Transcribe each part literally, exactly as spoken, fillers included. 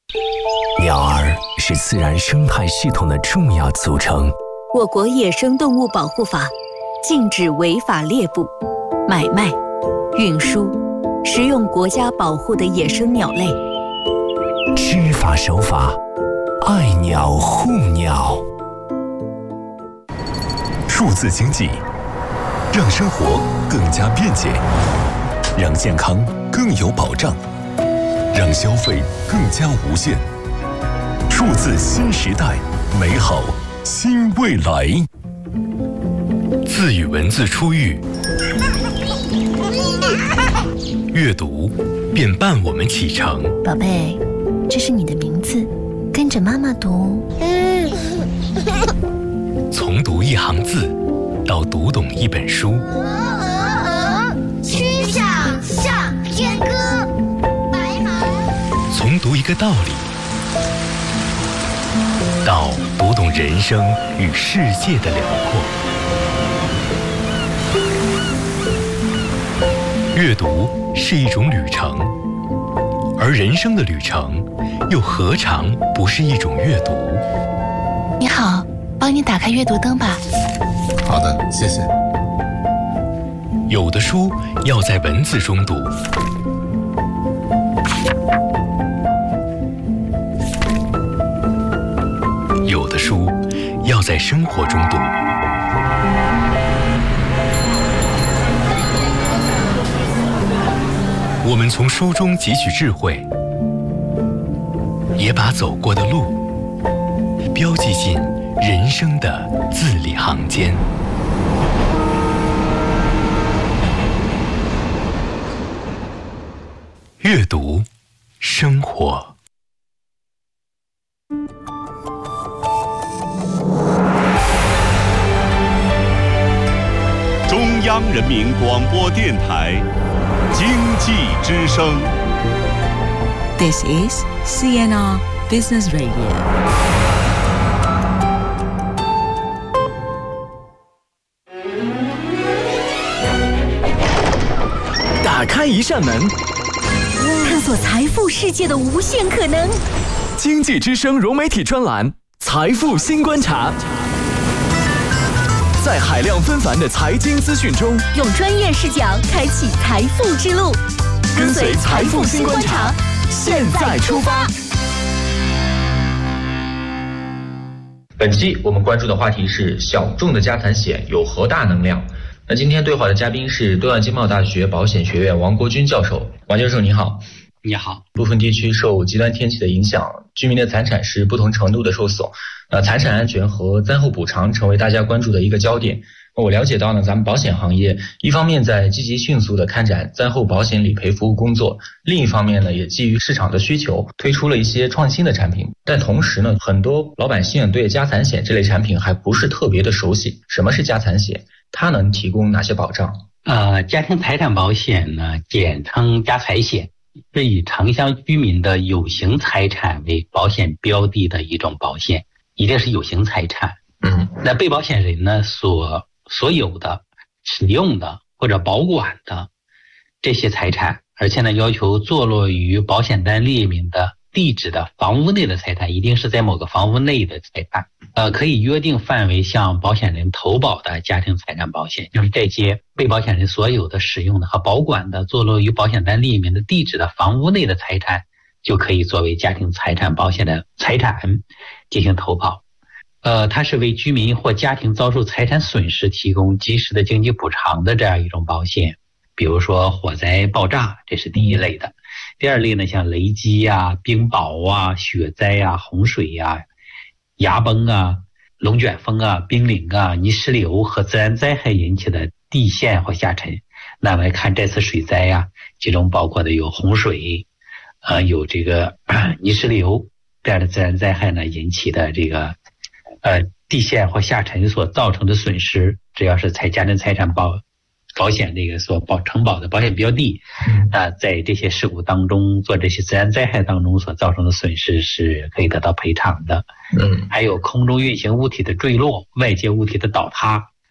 鸟儿是自然生态系统的重要组成。 我国野生动物保护法禁止违法猎捕、买卖、运输、食用国家保护的野生鸟类。 知法守法，爱鸟护鸟。 数字经济让生活更加便捷，让健康更有保障，让消费更加无限。数字新时代，美好新未来。 字与文字初遇，阅读便伴我们启程。 宝贝，这是你的名字，跟着妈妈读。 从读一行字到读懂一本书， 曲项向天歌，白马。 从读一个道理到读懂人生与世界的辽阔。阅读是一种旅程，而人生的旅程又何尝不是一种阅读？ 你好，帮你打开阅读灯吧。 好的，谢谢。 有的书要在文字中读，有的书要在生活中读。我们从书中汲取智慧，也把走过的路标记进人生的字里行间。阅读，生活。 中央人民广播电台经济之声。 This is C N R Business Radio。 打开一扇门， 探索财富世界的无限可能。 经济之声融媒体专栏《财富新观察》，在海量纷繁的财经资讯中， 用专业视角开启财富之路。 跟随财富新观察，现在出发。 本期我们关注的话题是小众的家产险有何大能量？那今天对话的嘉宾是东亚经贸大学保险学院王国军教授。王教授你好。 你好。 部分地区受极端天气的影响，居民的财产是不同程度的受损。呃，财产安全和灾后补偿成为大家关注的一个焦点。我了解到呢，咱们保险行业一方面在积极迅速的开展灾后保险理赔服务工作，另一方面呢，也基于市场的需求，推出了一些创新的产品。但同时呢，很多老百姓对家产险这类产品还不是特别的熟悉。什么是家产险？它能提供哪些保障？ 呃，家庭财产保险呢，简称家财险，是以城乡居民的有形财产为保险标的的一种保险，一定是有形财产。 嗯， 那被保险人呢所所有的、使用的或者保管的这些财产，而且呢要求坐落于保险单列明的地址的房屋内的财产，一定是在某个房屋内的财产。呃，可以约定范围向保险人投保的家庭财产保险，就是这些被保险人所有的使用的和保管的坐落于保险单列明的地址的房屋内的财产，就可以作为家庭财产保险的财产进行投保。呃，它是为居民或家庭遭受财产损失提供及时的经济补偿的这样一种保险。比如说火灾、爆炸，这是第一类的。第二类呢，像雷击啊、冰雹啊、雪灾啊、洪水啊、崖崩啊、龙卷风啊、冰凌啊、泥石流和自然灾害引起的地陷或下沉。那么来看这次水灾啊，其中包括的有洪水，呃，有这个泥石流这样的自然灾害呢引起的这个呃地陷或下沉所造成的损失，只要是财家庭财产保保险这个所保承保的保险标的，啊、呃，在这些事故当中做这些自然灾害当中所造成的损失是可以得到赔偿的。 嗯， 还有空中运行物体的坠落、外界物体的倒塌，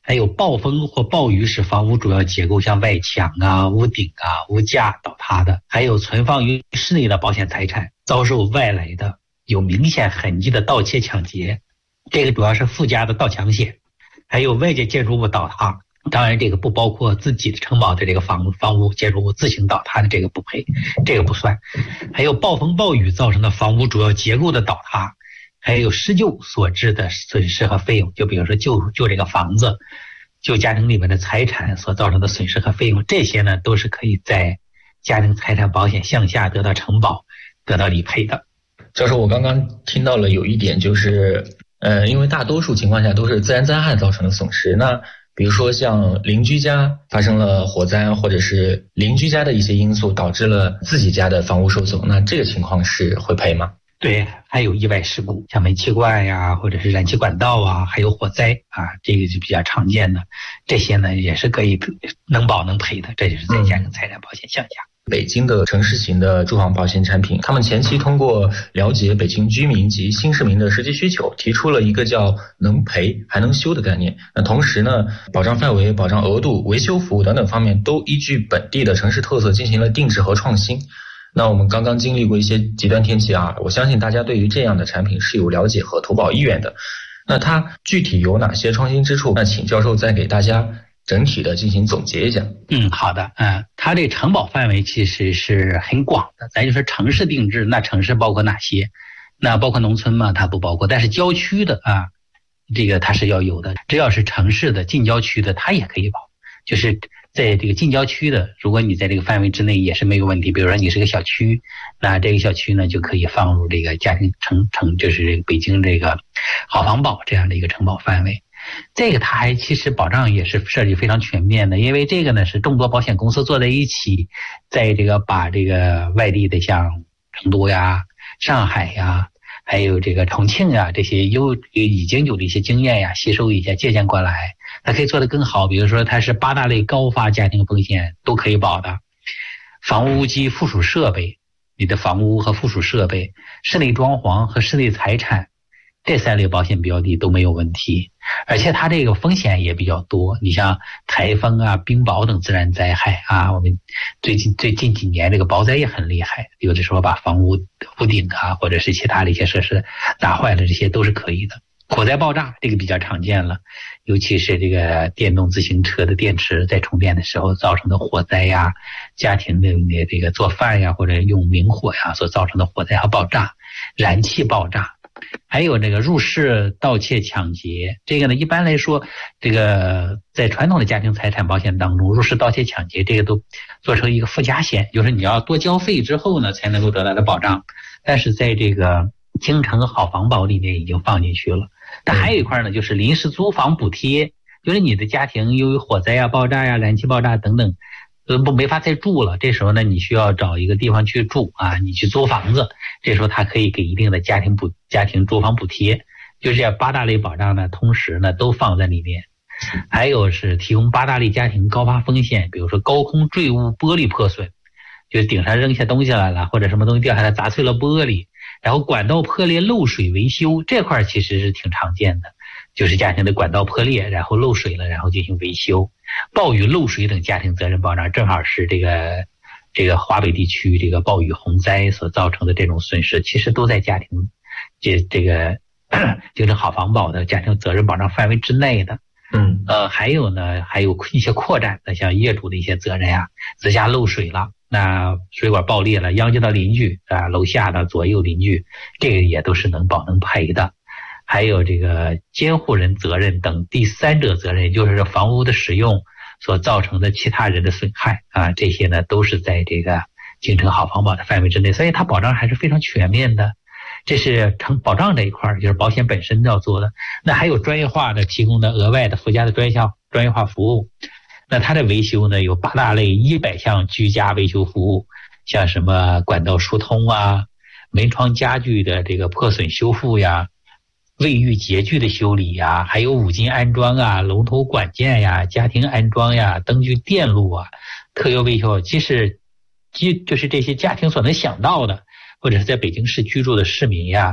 还有暴风或暴雨使房屋主要结构像外墙啊、屋顶啊、屋架倒塌的，还有存放于室内的保险财产遭受外来的有明显痕迹的盗窃抢劫，这个主要是附加的盗抢险。还有外界建筑物倒塌，当然这个不包括自己的承保的这个房房屋建筑物自行倒塌的这个不赔，这个不算。还有暴风暴雨造成的房屋主要结构的倒塌，还有施救所致的损失和费用，就比如说救救这个房子、救家庭里面的财产所造成的损失和费用，这些呢都是可以在家庭财产保险项下得到承保、得到理赔的。 教授，我刚刚听到了有一点就是，呃，因为大多数情况下都是自然灾害造成的损失，那比如说像邻居家发生了火灾，或者是邻居家的一些因素导致了自己家的房屋受损，那这个情况是会赔吗？ 对，还有意外事故，像煤气罐呀，或者是燃气管道啊，还有火灾啊，这个是比较常见的。这些呢也是可以能保能赔的，这就是在家庭财产保险项下。 北京的城市型的住房保险产品，他们前期通过了解北京居民及新市民的实际需求，提出了一个叫能赔还能修的概念。那同时呢，保障范围、保障额度、维修服务等等方面都依据本地的城市特色进行了定制和创新。那我们刚刚经历过一些极端天气啊，我相信大家对于这样的产品是有了解和投保意愿的。那它具体有哪些创新之处？那请教授再给大家整体的进行总结一下。 嗯，好的，嗯，它这承保范围其实是很广的，咱就说城市定制，那城市包括哪些？那包括农村嘛，它不包括，但是郊区的啊，这个它是要有的，只要是城市的近郊区的，它也可以保，就是在这个近郊区的，如果你在这个范围之内也是没有问题。比如说你是个小区，那这个小区呢就可以放入这个家庭承承，就是北京这个好房保这样的一个承保范围。这个它还其实保障也是设计非常全面的，因为这个呢是众多保险公司坐在一起，在这个把这个外地的像成都呀、上海呀，还有这个重庆呀这些有已经有的一些经验呀吸收一下借鉴过来，它可以做得更好。比如说它是八大类高发家庭风险都可以保的，房屋及附属设备，你的房屋和附属设备、室内装潢和室内财产这三类保险标的都没有问题，而且它这个风险也比较多。你像台风啊、冰雹等自然灾害啊，我们最近最近几年这个雹灾也很厉害，有的时候把房屋屋顶啊，或者是其他的一些设施打坏了，这些都是可以的。火灾爆炸这个比较常见了，尤其是这个电动自行车的电池在充电的时候造成的火灾呀，家庭的这个做饭呀，或者用明火呀所造成的火灾和爆炸，燃气爆炸。还有这个入室盗窃抢劫，这个呢一般来说，这个在传统的家庭财产保险当中，入室盗窃抢劫这个都做成一个附加险，就是你要多交费之后呢才能够得到的保障，但是在这个京城好房保里面已经放进去了。但还有一块呢，就是临时租房补贴，就是你的家庭由于火灾呀、爆炸呀、燃气爆炸等等呃，不没法再住了，这时候呢你需要找一个地方去住啊，你去租房子，这时候他可以给一定的家庭补家庭住房补贴，就这样八大类保障呢同时呢都放在里面。还有是提供八大类家庭高发风险，比如说高空坠物、玻璃破损，就是顶上扔下东西来了，或者什么东西掉下来砸碎了玻璃，然后管道破裂漏水维修，这块其实是挺常见的，就是家庭的管道破裂然后漏水了，然后进行维修。暴雨漏水等家庭责任保障正好是这个这个华北地区这个暴雨洪灾所造成的这种损失，其实都在家庭这这个就是好房保的家庭责任保障范围之内的。 嗯， 呃，还有呢，还有一些扩展的，像业主的一些责任呀、啊，自家漏水了，那水管爆裂了，殃及到邻居啊，楼下的左右邻居，这个也都是能保能赔的。还有这个监护人责任等第三者责任，也就是房屋的使用所造成的其他人的损害啊，这些呢都是在这个京城好房保的范围之内，所以它保障还是非常全面的。这是承保障这一块，就是保险本身要做的。那还有专业化的提供的额外的附加的专项专业化服务。那它的维修呢有八大类一百项居家维修服务，像什么管道疏通啊、门窗家具的这个破损修复呀、卫浴洁具的修理呀，还有五金安装啊、龙头管件呀、家庭安装呀、灯具电路啊、特优维修，即是即就是这些家庭所能想到的，或者是在北京市居住的市民呀，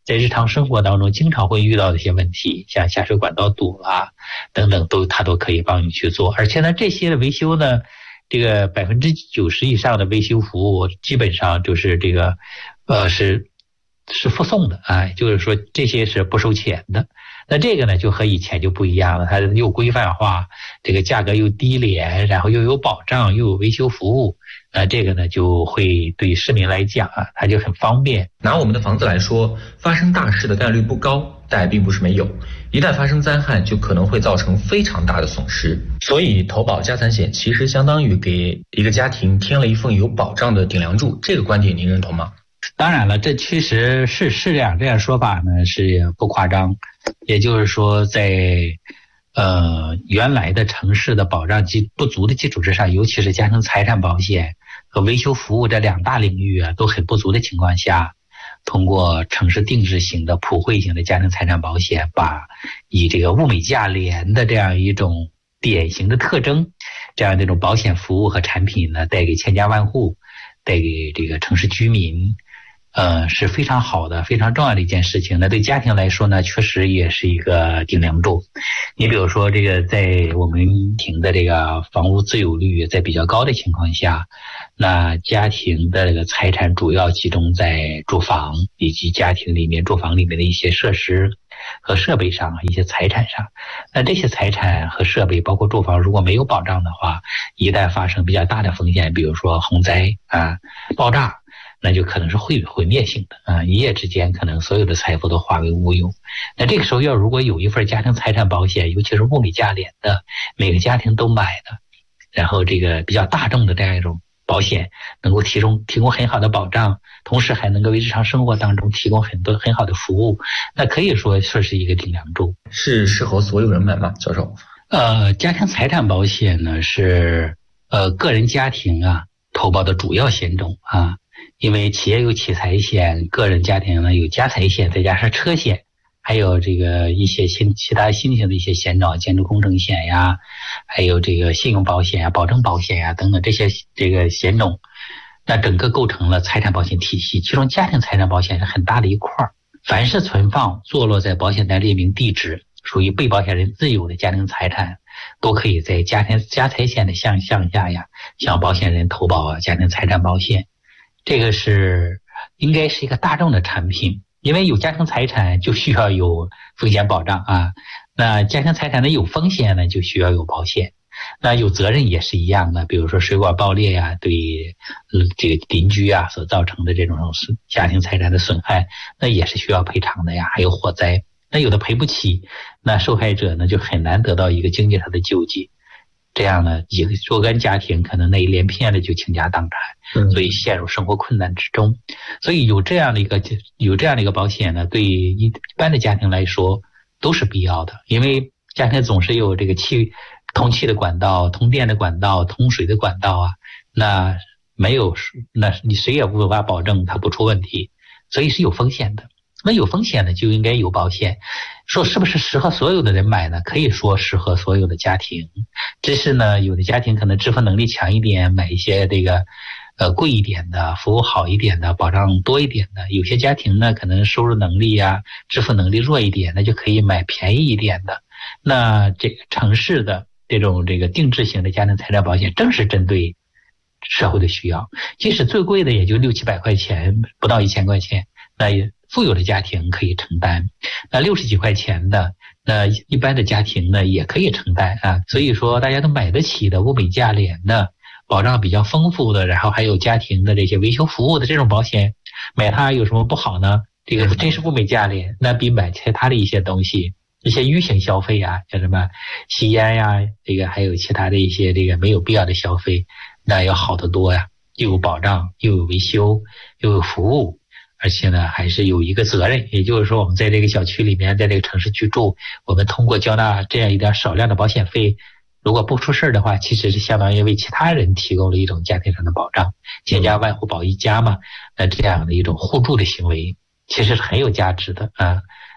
在日常生活当中经常会遇到的一些问题，像下水管道堵啊等等，都它都可以帮你去做。而且呢，这些的维修呢，这个百分之九十以上的维修服务基本上就是这个呃是是附送的啊，就是说这些是不收钱的。那这个呢就和以前就不一样了，它又规范化，这个价格又低廉，然后又有保障，又有维修服务，那这个呢就会对市民来讲啊，它就很方便。 拿我们的房子来说，发生大事的概率不高，但并不是没有。一旦发生灾害，就可能会造成非常大的损失。所以投保家财险其实相当于给一个家庭添了一份有保障的顶梁柱，这个观点您认同吗？ 当然了，这其实是是这样，这样说法呢是不夸张。也就是说，在呃原来的城市的保障基不足的基础之上，尤其是家庭财产保险和维修服务这两大领域啊都很不足的情况下，通过城市定制型的普惠型的家庭财产保险，把以这个物美价廉的这样一种典型的特征，这样这种保险服务和产品呢，带给千家万户，带给这个城市居民。呃，是非常好的，非常重要的一件事情。那对家庭来说呢，确实也是一个顶梁柱。你比如说，这个在我们庭的这个房屋自有率在比较高的情况下，那家庭的这个财产主要集中在住房以及家庭里面住房里面的一些设施和设备上，一些财产上。那这些财产和设备，包括住房，如果没有保障的话，一旦发生比较大的风险，比如说洪灾啊、爆炸，那就可能是毁毁灭性的啊，一夜之间可能所有的财富都化为乌有。那这个时候要如果有一份家庭财产保险，尤其是物美价廉的，每个家庭都买的，然后这个比较大众的这样一种保险，能够提供提供很好的保障，同时还能够为日常生活当中提供很多很好的服务，那可以说说是一个顶梁柱。 是适合所有人买吗，教授？ 呃，家庭财产保险呢是呃个人家庭啊投保的主要险种啊。因为企业有企财险，个人家庭呢有家财险，再加上车险，还有这个一些新其他新型的一些险种，建筑工程险呀，还有这个信用保险呀、保证保险呀等等这些这个险种，那整个构成了财产保险体系。其中家庭财产保险是很大的一块，凡是存放坐落在保险单列明地址，属于被保险人自有的家庭财产，都可以在家庭家财险的项项下呀，向保险人投保啊家庭财产保险。这个是应该是一个大众的产品，因为有家庭财产就需要有风险保障啊。那家庭财产的有风险呢，就需要有保险。那有责任也是一样的，比如说水管爆裂呀、啊，对呃这个邻居啊所造成的这种家庭财产的损害，那也是需要赔偿的呀。还有火灾，那有的赔不起，那受害者呢就很难得到一个经济上的救济。这样呢，一个若干家庭可能那一连片的就倾家荡产，所以陷入生活困难之中。所以有这样的一个有这样的一个保险呢，对一般的家庭来说都是必要的，因为家庭总是有这个气通气的管道、通电的管道、通水的管道啊，那没有那你谁也无法保证它不出问题，所以是有风险的。那有风险呢，就应该有保险。说是不是适合所有的人买呢？可以说适合所有的家庭，只是呢，有的家庭可能支付能力强一点，买一些这个呃贵一点的、服务好一点的、保障多一点的；有些家庭呢，可能收入能力呀、支付能力弱一点，那就可以买便宜一点的。那这个城市的这种这个定制型的家庭财产保险，正是针对社会的需要。即使最贵的也就六七百块钱，不到一千块钱，那也富有的家庭可以承担，那六十几块钱的，那一般的家庭呢也可以承担啊。所以说大家都买得起的、物美价廉的、保障比较丰富的，然后还有家庭的这些维修服务的这种保险，买它有什么不好呢？这个真是物美价廉，那比买其他的一些东西，一些预型消费啊，像什么吸烟呀，这个还有其他的一些这个没有必要的消费，那要好得多呀，又有保障，又有维修，又有服务。而且呢，还是有一个责任，也就是说，我们在这个小区里面，在这个城市居住，我们通过交纳这样一点少量的保险费，如果不出事的话，其实是相当于为其他人提供了一种家庭上的保障，千家万户保一家嘛。那这样的一种互助的行为，其实是很有价值的啊。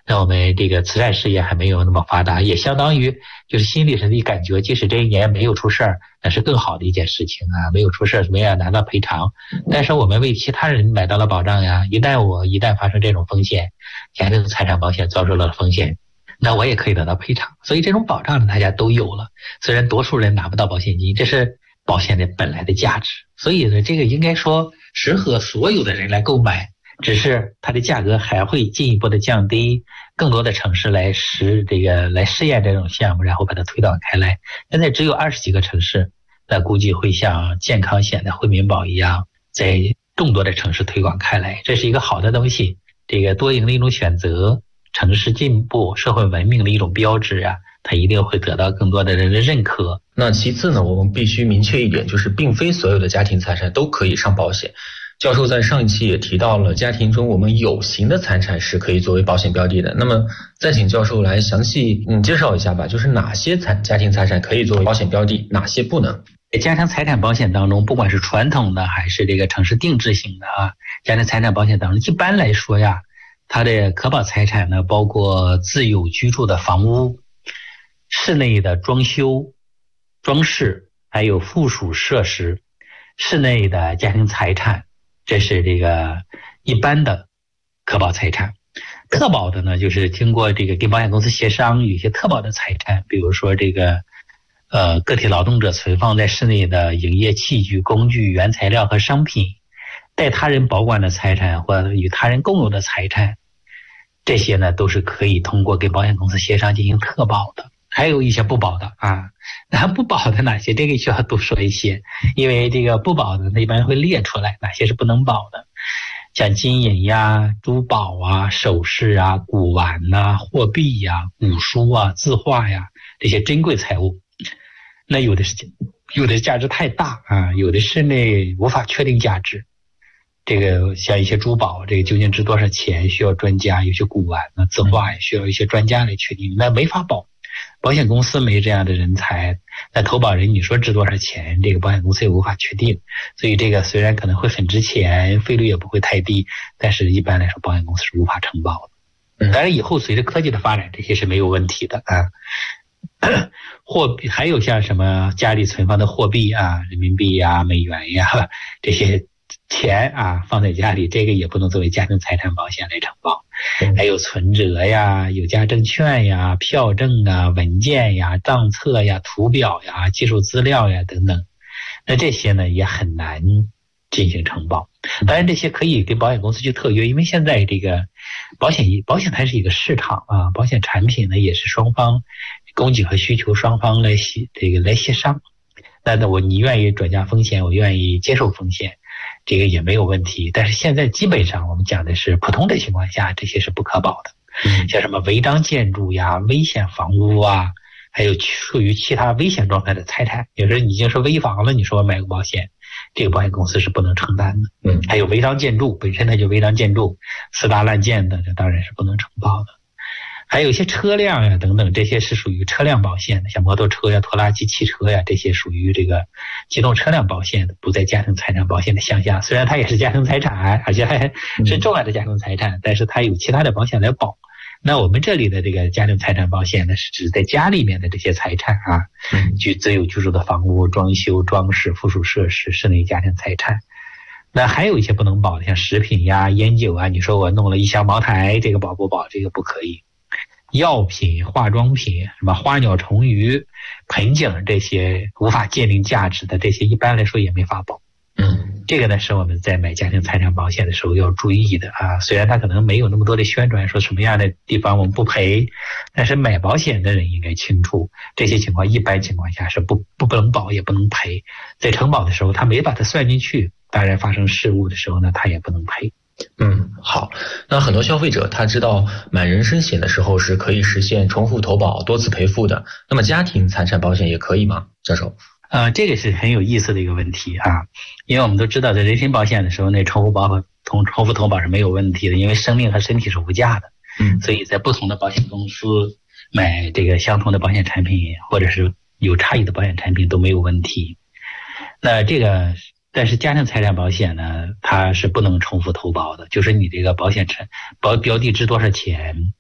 那我们这个慈善事业还没有那么发达，也相当于就是心里上的感觉，即使这一年没有出事儿，那是更好的一件事情啊，没有出事儿，没有拿到赔偿，但是我们为其他人买到了保障呀，一旦我一旦发生这种风险，家庭财产保险遭受了风险，那我也可以得到赔偿，所以这种保障呢大家都有了，虽然多数人拿不到保险金，这是保险的本来的价值，所以呢这个应该说适合所有的人来购买，只是它的价格还会进一步的降低，更多的城市来实这个来试验这种项目，然后把它推导开来。现在只有二十几个城市，那估计会像健康险的惠民保一样，在众多的城市推广开来，这是一个好的东西，这个多赢的一种选择，城市进步、社会文明的一种标志啊，它一定会得到更多的人的认可。 那其次呢，我们必须明确一点，就是并非所有的家庭财产都可以上保险。教授在上一期也提到了，家庭中我们有形的财产是可以作为保险标的的。那么再请教授来详细嗯介绍一下吧，就是哪些财家庭财产可以作为保险标的，哪些不能？ 家庭财产保险当中，不管是传统的还是这个城市定制型的啊，家庭财产保险当中，一般来说呀，它的可保财产呢，包括自有居住的房屋、室内的装修、装饰，还有附属设施、室内的家庭财产，这是这个一般的可保财产。特保的呢，就是经过这个跟保险公司协商，有一些特保的财产，比如说这个呃个体劳动者存放在室内的营业器具、工具、原材料和商品，代他人保管的财产或者与他人共有的财产，这些呢都是可以通过跟保险公司协商进行特保的。还有一些不保的啊，那不保的哪些，这个需要多说一些，因为这个不保的一般会列出来哪些是不能保的，像金银呀、珠宝啊、首饰啊、古玩呐、货币呀、古书啊、字画呀，这些珍贵财物。那有的是有的价值太大啊，有的是呢无法确定价值。这个像一些珠宝，这个究竟值多少钱，需要专家；有些古玩呢、字画也需要一些专家来确定，那没法保。保险公司没这样的人才，那投保人你说值多少钱，这个保险公司也无法确定，所以这个虽然可能会很值钱，费率也不会太低，但是一般来说保险公司是无法承保的。当然以后随着科技的发展，这些是没有问题的啊。货币还有像什么家里存放的货币啊，人民币呀、美元呀，这些钱啊放在家里，这个也不能作为家庭财产保险来承保。还有存折呀、有价证券呀、票证啊、文件呀、账册呀、图表呀、技术资料呀等等，那这些呢也很难进行承保。当然这些可以跟保险公司去特约，因为现在这个保险保险它是一个市场啊，保险产品呢也是双方供给和需求双方来协这个来协商。那那我你愿意转嫁风险，我愿意接受风险，这个也没有问题。但是现在基本上我们讲的是普通的情况下，这些是不可保的。嗯，像什么违章建筑呀、危险房屋啊，还有处于其他危险状态的财产，有时候已经是危房了，你说我买个保险，这个保险公司是不能承担的。嗯，还有违章建筑，本身它就违章建筑，四大滥建的，这当然是不能承保的。还有一些车辆呀等等，这些是属于车辆保险的，像摩托车呀、拖拉机、汽车呀，这些属于这个机动车辆保险的，不在家庭财产保险的项下。虽然它也是家庭财产，而且还是重要的家庭财产，但是它有其他的保险来保。那我们这里的这个家庭财产保险呢，是指在家里面的这些财产啊，居自有居住的房屋、装修、装饰、附属设施、室内家庭财产。那还有一些不能保的，像食品呀、烟酒啊，你说我弄了一箱茅台，这个保不保？这个不可以。药品、化妆品，什么花鸟虫鱼、盆景，这些无法鉴定价值的，这些一般来说也没法保。嗯，这个呢是我们在买家庭财产保险的时候要注意的啊。虽然它可能没有那么多的宣传说什么样的地方我们不赔，但是买保险的人应该清楚，这些情况一般情况下是不不不能保也不能赔。在承保的时候他没把它算进去，当然发生事故的时候呢他也不能赔。 嗯，好。那很多消费者他知道买人身险的时候是可以实现重复投保、多次赔付的，那么家庭财产保险也可以吗？教授？ 呃，这个是很有意思的一个问题啊，因为我们都知道在人身保险的时候呢，重复保重重复投保是没有问题的，因为生命和身体是无价的。嗯，所以在不同的保险公司买这个相同的保险产品，或者是有差异的保险产品都没有问题。那这个。但是家庭财产保险呢，它是不能重复投保的，就是你这个保险产保标的值多少钱，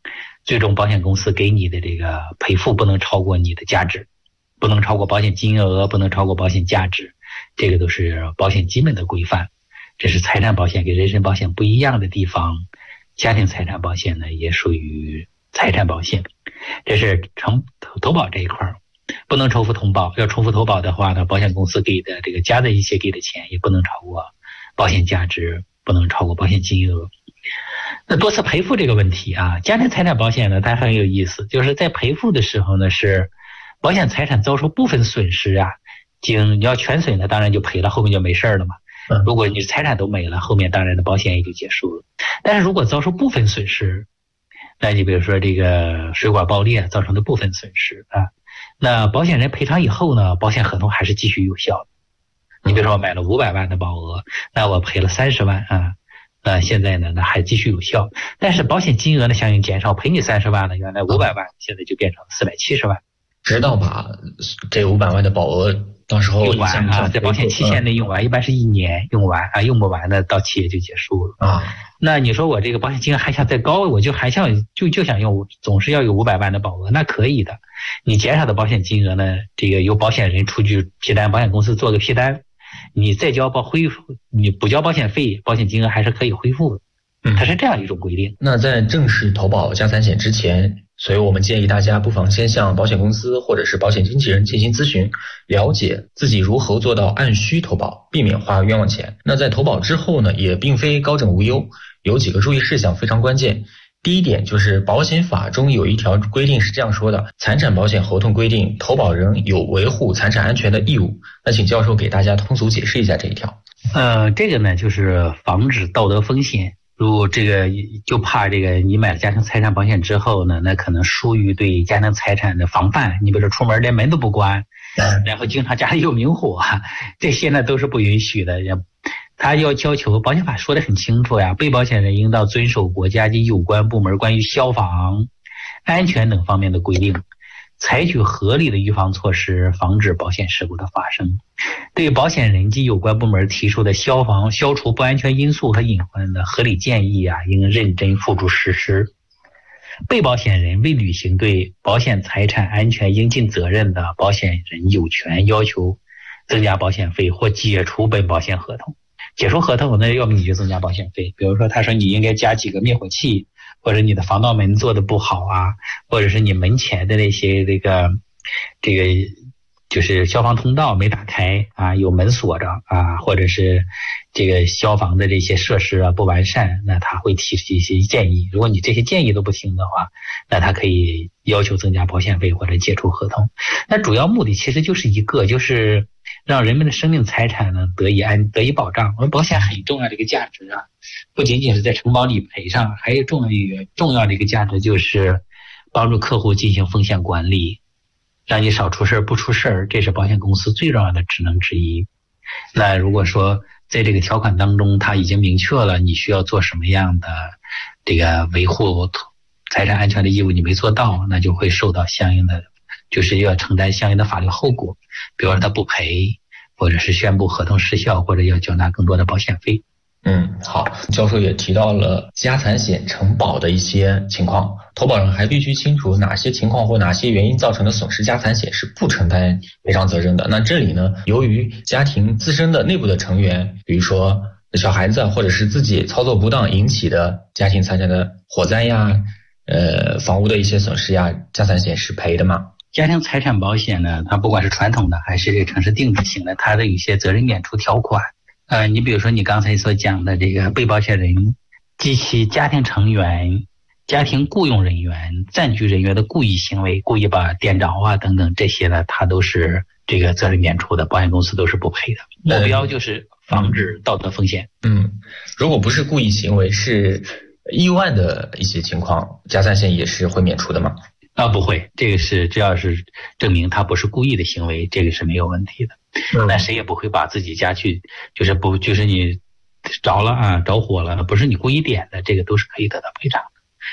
最终保险公司给你的这个赔付不能超过你的价值，不能超过保险金额，不能超过保险价值，这个都是保险基本的规范。这是财产保险跟人身保险不一样的地方。家庭财产保险呢也属于财产保险，这是承投保这一块，不能重复投保。要重复投保的话呢，保险公司给的这个加在一起给的钱也不能超过保险价值，不能超过保险金额。那多次赔付这个问题啊，家庭财产保险呢它很有意思，就是在赔付的时候呢，是保险财产遭受部分损失啊，经你要全损呢当然就赔了，后面就没事了嘛。如果你财产都没了，后面当然的保险也就结束了。但是如果遭受部分损失，那你比如说这个水管爆裂造成的部分损失啊，那保险人赔偿以后呢，保险合同还是继续有效的。你比如说我买了五百万的保额，那我赔了三十万啊，那现在呢那还继续有效，但是保险金额呢相应减少，赔你三十万了，原来五百万现在就变成四百七十万， 直到把这五百万的保额到时候用完啊，在保险期限内用完，一般是一年用完啊，用不完的到期也就结束了啊。 那你说我这个保险金额还想再高，我就还想就就想用，总是要有五百万的保额，那可以的。你减少的保险金额呢，这个由保险人出具批单，保险公司做个批单，你再交保恢复，你补交保险费，保险金额还是可以恢复的。嗯，它是这样一种规定。 那在正式投保家产险之前，所以我们建议大家不妨先向保险公司或者是保险经纪人进行咨询，了解自己如何做到按需投保，避免花冤枉钱。那在投保之后呢，也并非高枕无忧，有几个注意事项非常关键。第一点就是保险法中有一条规定是这样说的，财产保险合同规定投保人有维护财产安全的义务。那请教授给大家通俗解释一下这一条。 呃，这个呢就是防止道德风险。如果这个就怕这个你买了家庭财产保险之后呢，那可能疏于对家庭财产的防范，你比如说出门连门都不关，然后经常家里有明火，这些呢都是不允许的。他要要求，保险法说得很清楚呀，被保险人应当遵守国家及有关部门关于消防、安全等方面的规定，采取合理的预防措施，防止保险事故的发生。对保险人及有关部门提出的消防、消除不安全因素和隐患的合理建议啊，应认真付诸实施。被保险人未履行对保险财产安全应尽责任的，保险人有权要求增加保险费或解除本保险合同。解除合同呢，要么你就增加保险费，比如说他说你应该加几个灭火器，或者你的防盗门做的不好啊，或者是你门前的那些这个这个就是消防通道没打开啊，有门锁着啊，或者是这个消防的这些设施啊不完善，那他会提出一些建议。如果你这些建议都不听的话，那他可以要求增加保险费或者解除合同。那主要目的其实就是一个，就是让人们的生命财产呢得以安得以保障。我们保险很重要的一个价值啊，不仅仅是在承保理赔上，还有重要一个重要的一个价值就是帮助客户进行风险管理，让你少出事不出事，这是保险公司最重要的职能之一。那如果说在这个条款当中他已经明确了你需要做什么样的这个维护财产安全的义务，你没做到，那就会受到相应的，就是要承担相应的法律后果，比如说他不赔，或者是宣布合同失效，或者要缴纳更多的保险费。 嗯，好，教授也提到了家产险承保的一些情况，投保人还必须清楚哪些情况或哪些原因造成的损失，家产险是不承担赔偿责任的。那这里呢，由于家庭自身的内部的成员，比如说小孩子或者是自己操作不当引起的家庭财产的火灾呀、呃房屋的一些损失呀，家产险是赔的吗？ 家庭财产保险呢，它不管是传统的还是这个城市定制型的，它的一些责任免除条款。呃，你比如说你刚才所讲的这个被保险人及其家庭成员、家庭雇佣人员、暂居人员的故意行为，故意把电着啊等等这些呢，它都是这个责任免除的，保险公司都是不赔的。目标就是防止道德风险。 嗯，如果不是故意行为，是意外的一些情况，家产险也是会免除的吗？ 啊，不会，这个是只要是证明他不是故意的行为，这个是没有问题的。嗯、那谁也不会把自己家去，就是不就是你着了啊，着火了，不是你故意点的，这个都是可以得到赔偿的。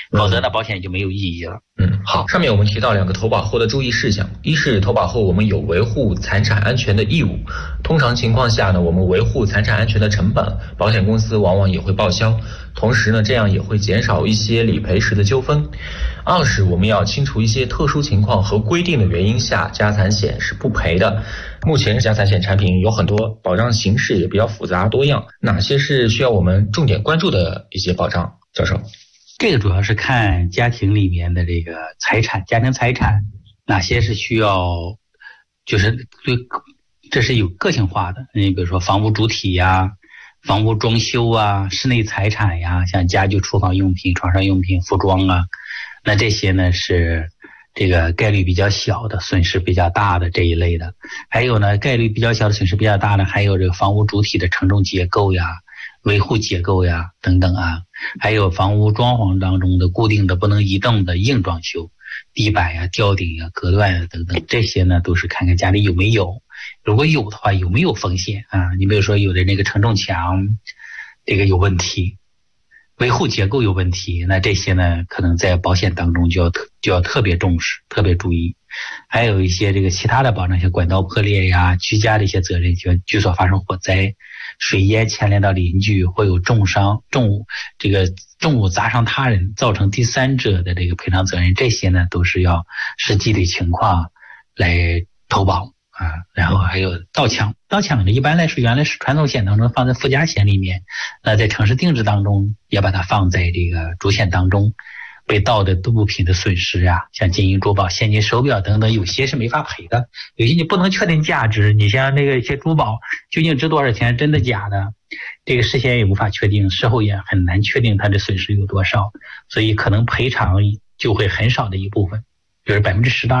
否则呢保险就没有意义了。 嗯，好，上面我们提到两个投保后的注意事项，一是投保后我们有维护财产安全的义务，通常情况下呢，我们维护财产安全的成本，保险公司往往也会报销，同时呢，这样也会减少一些理赔时的纠纷。二是我们要清楚一些特殊情况和规定的原因下，家财险是不赔的。目前家财险产品有很多，保障形式也比较复杂多样，哪些是需要我们重点关注的一些保障？教授， 这个主要是看家庭里面的这个财产，家庭财产哪些是需要，就是对，这是有个性化的。你比如说房屋主体呀、房屋装修啊、室内财产呀，像家具、厨房用品、床上用品、服装啊，那这些呢是这个概率比较小的，损失比较大的这一类的。还有呢，概率比较小的损失比较大的，还有这个房屋主体的承重结构呀、维护结构呀等等啊，还有房屋装潢当中的固定的不能移动的硬装修，地板呀、吊顶呀、隔断呀等等，这些呢都是看看家里有没有，如果有的话有没有风险啊？你比如说有的那个承重墙这个有问题，维护结构有问题，那这些呢可能在保险当中就要特就要特别重视，特别注意。还有一些这个其他的保障，像管道破裂呀、居家的一些责任，就居所发生火灾、水淹牵连到邻居，或有重伤、重物这个重物砸伤他人，造成第三者的这个赔偿责任，这些呢都是要实际的情况来投保啊。然后还有盗抢，盗抢呢一般来说原来是传统险当中放在附加险里面，那在城市定制当中也把它放在这个主险当中。被盗的物品的损失啊，像金银珠宝、现金、手表等等，有些是没法赔的，有些你不能确定价值。你像那个一些珠宝究竟值多少钱，真的假的，这个事先也无法确定，事后也很难确定它的损失有多少，所以可能赔偿就会很少的一部分，比如百分之十到